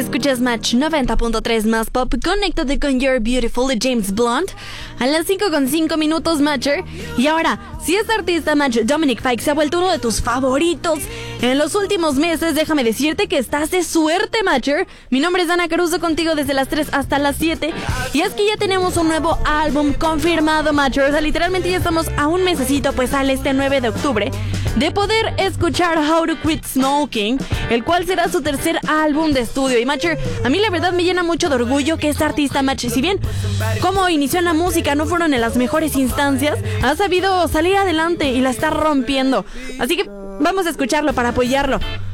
Escuchas Match 90.3 más pop. Conéctate con You're Beautiful de James Blunt. A las 5:05 Matcher. Y ahora, si este artista Match, Dominic Fike, se ha vuelto uno de tus favoritos en los últimos meses, déjame decirte que estás de suerte, Matcher. Mi nombre es Ana Caruso, contigo desde las 3 hasta las 7. Y es que ya tenemos un nuevo álbum confirmado, Matcher. O sea, literalmente ya estamos a un mesecito, pues sale este 9 de octubre, de poder escuchar How to Quit Smoking, el cual será su tercer álbum de estudio. Y Matcher, a mí la verdad me llena mucho de orgullo que este artista, Match, si bien como inició en la música no fueron en las mejores instancias, ha sabido salir adelante y la está rompiendo. Así que vamos a escucharlo para apoyarlo.